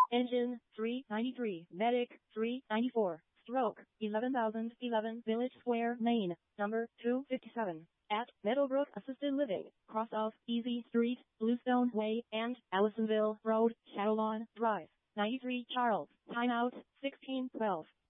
Engine, 393. Medic, 394. Stroke, 11,011. Village Square, Maine, number 257. At Meadowbrook Assisted Living, cross of Easy Street, Bluestone Way, and Allisonville Road, Shadowlawn Drive. 93 Charles. Timeout, 1612.